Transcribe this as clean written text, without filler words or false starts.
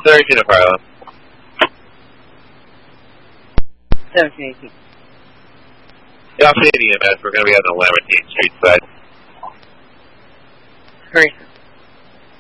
17 of Harlem. 1718. Yeah, I'll see you at EMS. We're going to be on the Lamartine Street side.